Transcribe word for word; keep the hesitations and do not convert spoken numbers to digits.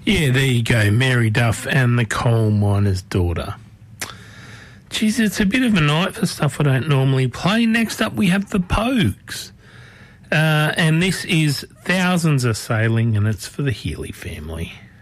Yeah, there you go. Mary Duff and the Coal Miner's Daughter. Geez, it's a bit of a night for stuff I don't normally play. Next up, we have the Pogues. Uh, and this is Thousands Are Sailing, and it's for the Healy family.